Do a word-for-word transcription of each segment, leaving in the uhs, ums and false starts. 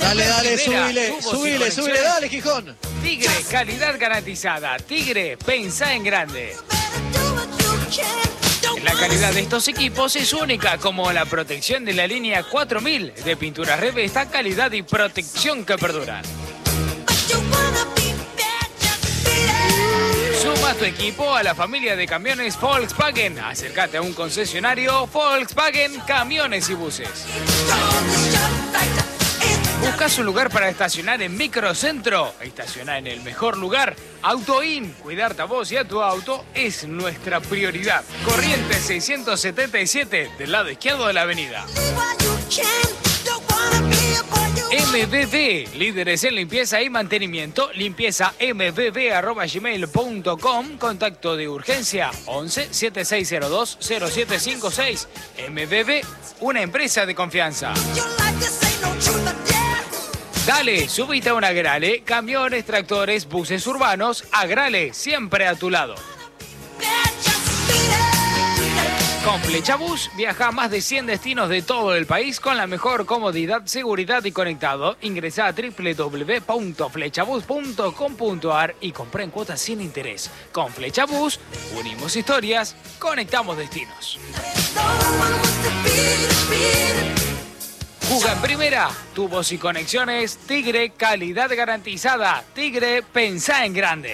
Dale, dale, subile, subile, subile, dale, Gijón. Tigre, calidad garantizada. Tigre, pensá en grande. La calidad de estos equipos es única, como la protección de la línea cuatro mil de pinturas Revesta, calidad y protección que perduran. Suma tu equipo a la familia de camiones Volkswagen. Acércate a un concesionario Volkswagen Camiones y Buses. ¿Buscas un lugar para estacionar en Microcentro? Estacionar en el mejor lugar. AutoIn. Cuidarte a vos y a tu auto es nuestra prioridad. Corrientes seiscientos setenta y siete, del lado izquierdo de la avenida. M B B, líderes en limpieza y mantenimiento. Limpieza m b b arroba gmail punto com. Contacto de urgencia once, setenta y seis cero dos, cero siete cinco seis. M B B, una empresa de confianza. Dale, subite a un Agrale, camiones, tractores, buses urbanos. Agrale, siempre a tu lado. Con Flechabús viaja a más de cien destinos de todo el país con la mejor comodidad, seguridad y conectado. Ingresa a doble u doble u doble u punto flechabús punto com punto a r y compra en cuotas sin interés. Con Flechabús unimos historias, conectamos destinos. Juga en primera, tubos y conexiones, Tigre, calidad garantizada. Tigre, pensá en grande.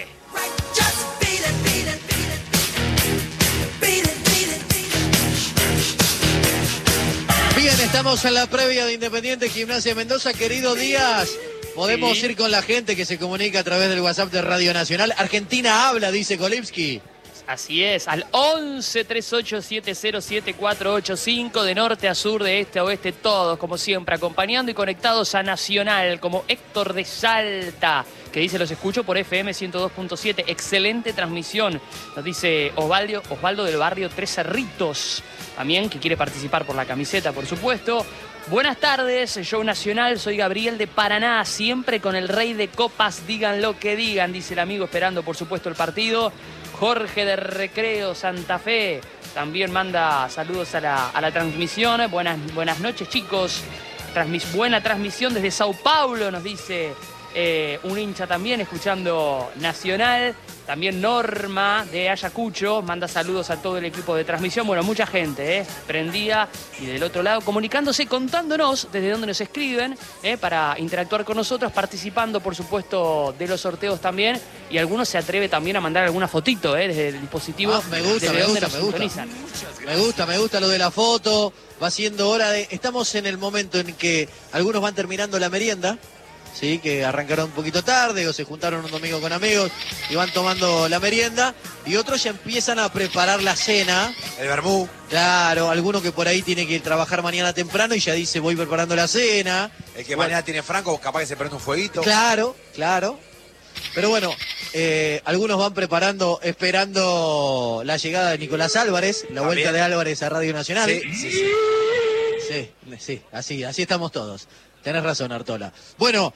Bien, estamos en la previa de Independiente Gimnasia de Mendoza. Querido Díaz, podemos sí. ir con la gente que se comunica a través del WhatsApp de Radio Nacional. Argentina habla, dice Kolipski. Así es, al once, treinta y ocho, setenta, siete cuatro ocho cinco, de norte a sur, de este a oeste, todos, como siempre, acompañando y conectados a Nacional, como Héctor de Salta, que dice, los escucho por F M ciento dos punto siete, excelente transmisión, nos dice Osvaldo, Osvaldo del barrio Tres Cerritos, también, que quiere participar por la camiseta, por supuesto. Buenas tardes, Show Nacional, soy Gabriel de Paraná, siempre con el rey de copas, digan lo que digan, dice el amigo, esperando, por supuesto, el partido. Jorge de Recreo, Santa Fe, también manda saludos a la, a la transmisión. Buenas, buenas noches, chicos. Transmis, buena transmisión desde Sao Paulo, nos dice eh, un hincha también, escuchando Nacional. También Norma de Ayacucho manda saludos a todo el equipo de transmisión. Bueno, mucha gente, ¿eh? Prendida y del otro lado comunicándose, contándonos desde dónde nos escriben, ¿eh? Para interactuar con nosotros, participando, por supuesto, de los sorteos también. Y algunos se atreve también a mandar alguna fotito, ¿eh? Desde el dispositivo. Ah, me gusta, me gusta, me gusta. Me gusta, me gusta lo de la foto. Va siendo hora de... Estamos en el momento en que algunos van terminando la merienda. Sí, que arrancaron un poquito tarde o se juntaron un domingo con amigos y van tomando la merienda, y otros ya empiezan a preparar la cena. El vermú. Claro, alguno que por ahí tiene que trabajar mañana temprano y ya dice voy preparando la cena. El que bueno, mañana tiene franco, capaz que se prende un fueguito. Claro, claro. Pero bueno, eh, algunos van preparando, esperando la llegada de Nicolás Álvarez, la ¿También? vuelta de Álvarez a Radio Nacional. Sí, sí, sí. Sí, sí, así, así estamos todos. Tenés razón, Artola. Bueno,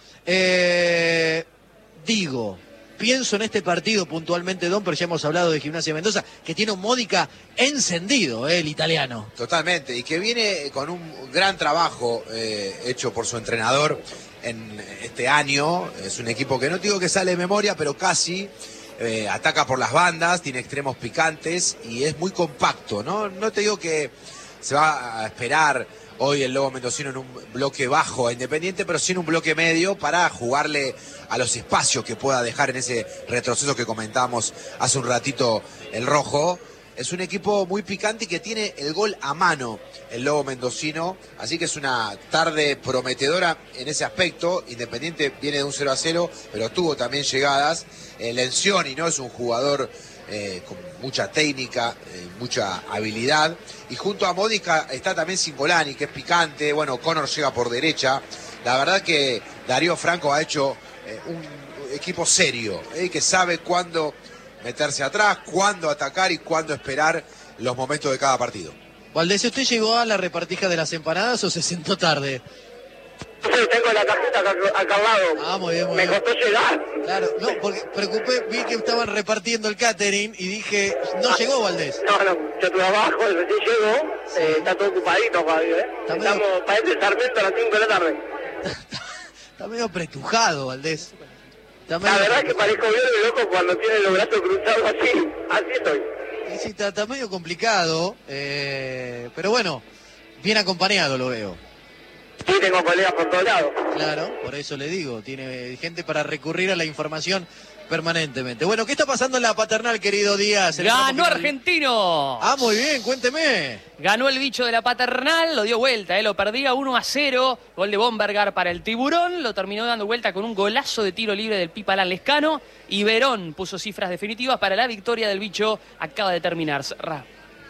eh, digo, pienso en este partido puntualmente, Don, pero ya hemos hablado de Gimnasia Mendoza, que tiene un Módica encendido, eh, el italiano. Totalmente, y que viene con un gran trabajo eh, hecho por su entrenador en este año. Es un equipo que no digo que sale de memoria, pero casi. Eh, ataca por las bandas, tiene extremos picantes y es muy compacto, ¿no? No te digo que se va a esperar hoy el Lobo Mendocino en un bloque bajo a Independiente, pero sí en un bloque medio para jugarle a los espacios que pueda dejar en ese retroceso que comentábamos hace un ratito el Rojo. Es un equipo muy picante y que tiene el gol a mano el Lobo Mendocino, así que es una tarde prometedora en ese aspecto. Independiente viene de un cero a cero, pero tuvo también llegadas. Eh, Lencioni, ¿no? Es un jugador Eh, con mucha técnica, eh, mucha habilidad, y junto a Módica está también Cingolani, que es picante. Bueno, Connor llega por derecha. La verdad que Darío Franco ha hecho eh, un equipo serio, eh, que sabe cuándo meterse atrás, cuándo atacar y cuándo esperar los momentos de cada partido. Valdés, ¿usted llegó a la repartija de las empanadas o se sentó tarde? Sí, tengo la cajita acá, acá al lado. Ah, muy bien, muy Me bien. costó llegar. Claro, no, porque preocupé, vi que estaban repartiendo el catering y dije, no ah, llegó Valdés. No, no, yo trabajo, recién llego, sí. eh, está todo ocupadito, Javier, ¿eh? Está Estamos medio... para este Sarmiento a las cinco de la tarde. Está medio pretujado, Valdés. Está medio... La verdad es que parezco bien de loco cuando tiene los brazos cruzados así. Así estoy. Sí, sí, está, está medio complicado, eh, pero bueno, bien acompañado lo veo. Sí, tengo colegas por todos lados. Claro, por eso le digo, tiene gente para recurrir a la información permanentemente. Bueno, ¿qué está pasando en la Paternal, querido Díaz? ¡Ganó Argentino! Ah, muy bien, cuénteme. Ganó el bicho de la Paternal, lo dio vuelta, eh, lo perdía uno a cero. Gol de Bombergar para el Tiburón, lo terminó dando vuelta con un golazo de tiro libre del Pipa Alan Lescano. Y Verón puso cifras definitivas para la victoria del bicho, acaba de terminar. Ra.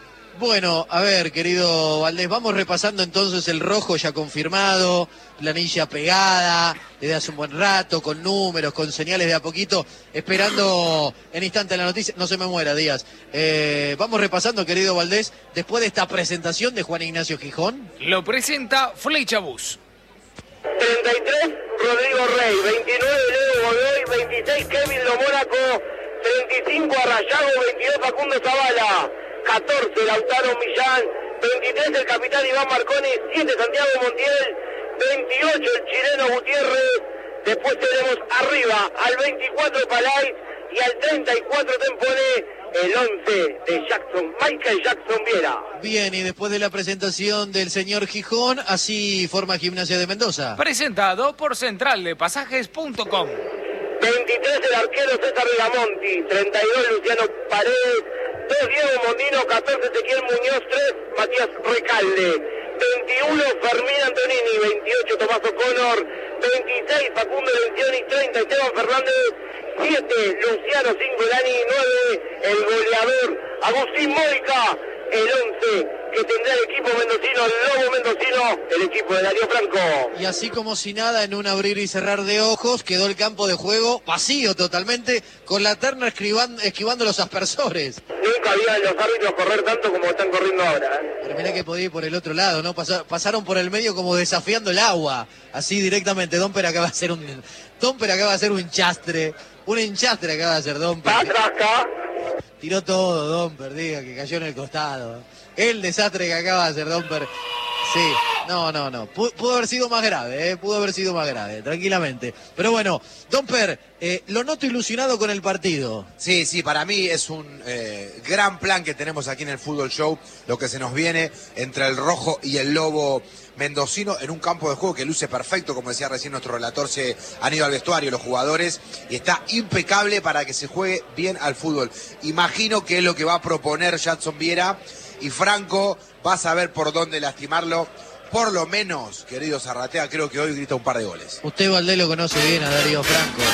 Bueno, a ver, querido Valdés, vamos repasando entonces el rojo ya confirmado, planilla pegada desde hace un buen rato, con números, con señales de a poquito, esperando en instante la noticia. No se me muera, Díaz. Eh, vamos repasando, querido Valdés, después de esta presentación de Juan Ignacio Gijón. Lo presenta Flecha Bus. treinta y tres, Rodrigo Rey. veintinueve, Leo Godoy. veintiséis, Kevin Lo Mónaco. treinta y cinco, Arrayago. veintidós, Facundo Zavala. catorce, Lautaro Millán. veintitrés, el capitán Iván Marconi. siete, Santiago Montiel. veintiocho, el chileno Gutiérrez. Después tenemos arriba al veinticuatro, Palais. Y al treinta y cuatro, Tempone. El once de Jackson, Michael Jackson Viera. Bien, y después de la presentación del señor Gijón, así forma Gimnasia de Mendoza. Presentado por central de pasajes punto com. veintitrés, el arquero César Villamonti. treinta y dos, Luciano Paredes. dos, Diego Mondino. catorce, Ezequiel Muñoz. tres, Matías Recalde. veintiuno, Fermín Antonini. veintiocho, Tomás O'Connor. veintiséis, Facundo Lencioni. treinta, Esteban Fernández. siete, Luciano Cingolani. nueve, el goleador Agustín Moica. El once que tendrá el equipo mendocino, el Lobo Mendocino, el equipo de Darío Franco. Y así como si nada, en un abrir y cerrar de ojos, quedó el campo de juego vacío totalmente, con la terna esquivando, esquivando los aspersores. Nunca había los árbitros correr tanto como están corriendo ahora. ¿eh? Pero mirá que podía ir por el otro lado, ¿no? Pasar, pasaron por el medio como desafiando el agua, así directamente. Domper acaba de hacer un... Domper acaba de hacer un chastre, un enchastre acaba de hacer Domper. Patraca. Tiró todo, Domper, diga, que cayó en el costado. El desastre que acaba de hacer Domper. Sí, no, no, no. Pudo, pudo haber sido más grave, ¿eh? Pudo haber sido más grave, tranquilamente. Pero bueno, Domper, eh, lo noto ilusionado con el partido. Sí, sí, para mí es un eh, gran plan que tenemos aquí en el Fútbol Show, lo que se nos viene entre el rojo y el lobo mendocino en un campo de juego que luce perfecto, como decía recién nuestro relator, se han ido al vestuario los jugadores y está impecable para que se juegue bien al fútbol. Imagino que es lo que va a proponer Jackson Viera y Franco va a saber por dónde lastimarlo. Por lo menos, querido Zarratea, creo que hoy grita un par de goles. Usted, Valdés, lo conoce bien a Darío Franco.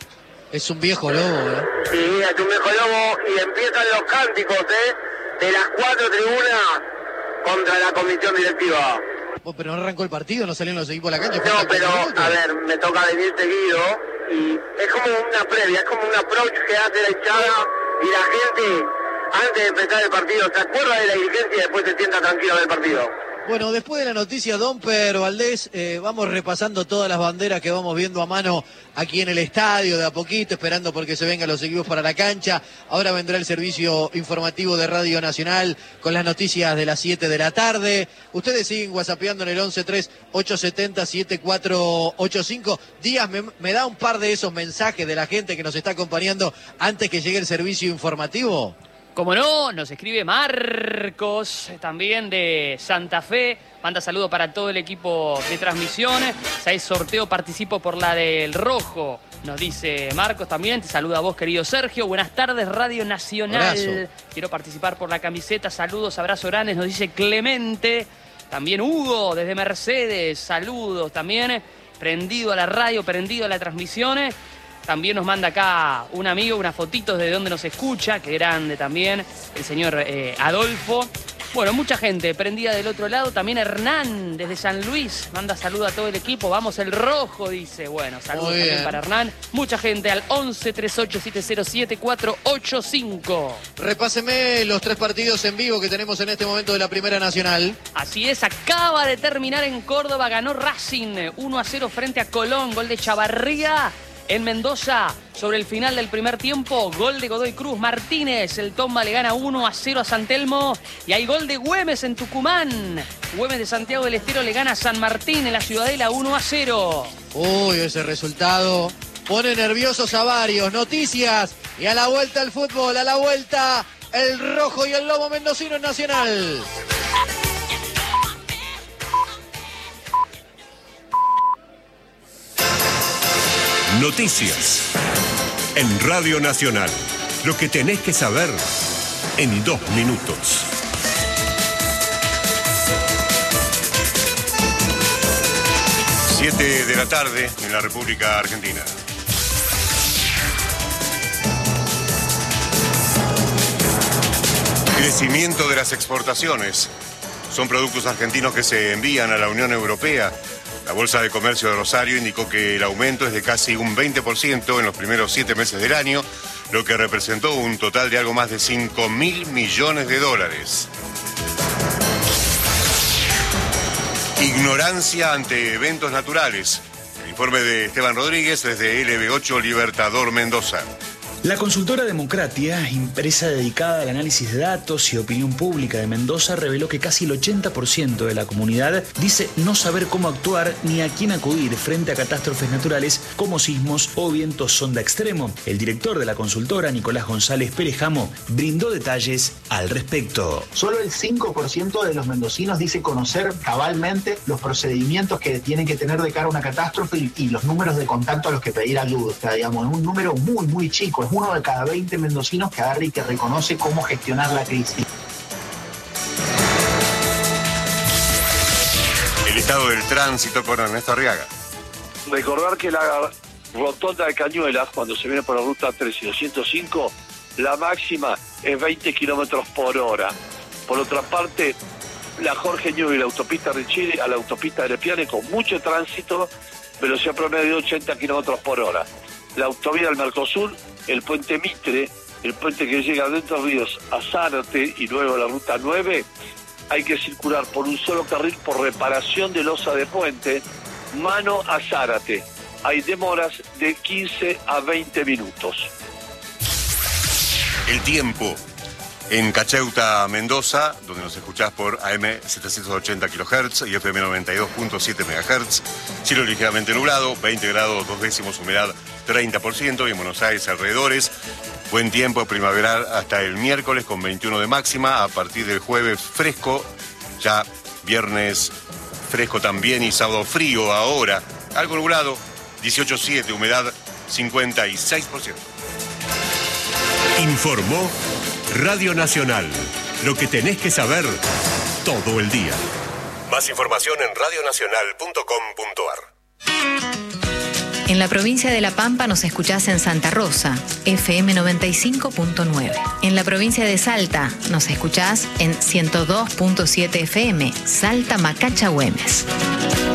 Es un viejo lobo, ¿eh? Sí, es un viejo lobo y empiezan los cánticos, ¿eh? De las cuatro tribunas contra la comisión directiva. Oh, pero no arrancó el partido, no salieron los equipos a la cancha. No, pero, a ver, me toca venir seguido y es como una previa, es como un approach que hace la hinchada y la gente, antes de empezar el partido, se acuerda de la dirigencia y después se sienta tranquilo del partido. Bueno, después de la noticia, Domper, Valdés, eh, vamos repasando todas las banderas que vamos viendo a mano aquí en el estadio, de a poquito, esperando porque se vengan los equipos para la cancha. Ahora vendrá el servicio informativo de Radio Nacional con las noticias de las siete de la tarde. Ustedes siguen whatsappeando en el once tres ocho siete cero siete cuatro ocho cinco. Díaz, me, me da un par de esos mensajes de la gente que nos está acompañando antes que llegue el servicio informativo. Como no, nos escribe Marcos, también de Santa Fe. Manda saludos para todo el equipo de transmisión. Si sorteo, participo por la del rojo, nos dice Marcos también. Te saluda a vos, querido Sergio. Buenas tardes, Radio Nacional. Abrazo. Quiero participar por la camiseta. Saludos, abrazo grandes, nos dice Clemente. También Hugo, desde Mercedes. Saludos también. Prendido a la radio, prendido a la transmisión. También nos manda acá un amigo, unas fotitos de donde nos escucha, que grande también, el señor eh, Adolfo. Bueno, mucha gente prendida del otro lado. También Hernán, desde San Luis, manda saludo a todo el equipo. Vamos el rojo, dice. Bueno, saludos también para Hernán. Mucha gente al once tres ocho siete cero siete cuatro ocho cinco. Repáseme los tres partidos en vivo que tenemos en este momento de la Primera Nacional. Así es, acaba de terminar en Córdoba. Ganó Racing uno a cero frente a Colón. Gol de Chavarría. En Mendoza, sobre el final del primer tiempo, gol de Godoy Cruz Martínez. El Tomba le gana uno a cero a San Telmo. Y hay gol de Güemes en Tucumán. Güemes de Santiago del Estero le gana a San Martín en la Ciudadela uno a cero. Uy, ese resultado pone nerviosos a varios. Noticias y a la vuelta el fútbol, a la vuelta el rojo y el lobo mendocino en Nacional. Noticias en Radio Nacional. Lo que tenés que saber en dos minutos. Siete de la tarde en la República Argentina. Crecimiento de las exportaciones. Son productos argentinos que se envían a la Unión Europea. La Bolsa de Comercio de Rosario indicó que el aumento es de casi un veinte por ciento en los primeros siete meses del año, lo que representó un total de algo más de cinco mil millones de dólares. Ignorancia ante eventos naturales. El informe de Esteban Rodríguez desde L B ocho Libertador Mendoza. La consultora Democratia, empresa dedicada al análisis de datos y opinión pública de Mendoza, reveló que casi el ochenta por ciento de la comunidad dice no saber cómo actuar ni a quién acudir frente a catástrofes naturales como sismos o vientos sonda extremo. El director de la consultora, Nicolás González Perejamo, brindó detalles al respecto. Solo el cinco por ciento de los mendocinos dice conocer cabalmente los procedimientos que tienen que tener de cara a una catástrofe y, y los números de contacto a los que pedir ayuda. O sea, digamos, un número muy, muy chico. Es uno de cada veinte mendocinos que agarra y que reconoce cómo gestionar la crisis. El estado del tránsito con Ernesto Arriaga. Recordar que la rotonda de Cañuelas, cuando se viene por la ruta tres y doscientos cinco, la máxima es veinte kilómetros por hora. Por otra parte, la Jorge Newbery, la autopista Richiri a la autopista de Lepiane con mucho tránsito, velocidad promedio de ochenta kilómetros por hora. La autovía del Mercosur, el puente Mitre, el puente que llega de Entre Ríos a Zárate y luego la ruta nueve, hay que circular por un solo carril por reparación de losa de puente, mano a Zárate. Hay demoras de quince a veinte minutos. El tiempo. En Cacheuta, Mendoza, donde nos escuchás por A M setecientos ochenta kilohertz y F M noventa y dos punto siete megahertz. Cielo ligeramente nublado, veinte grados, dos décimos, humedad treinta por ciento. Y en Buenos Aires, alrededores, buen tiempo primaveral hasta el miércoles con veintiuno de máxima. A partir del jueves, fresco. Ya viernes, fresco también y sábado frío ahora. Algo nublado, dieciocho punto siete, humedad cincuenta y seis por ciento. Informó Radio Nacional. Lo que tenés que saber todo el día. Más información en radio nacional punto com punto a r. En la provincia de La Pampa nos escuchás en Santa Rosa, F M noventa y cinco punto nueve. En la provincia de Salta nos escuchás en ciento dos punto siete F M, Salta Macacha Güemes.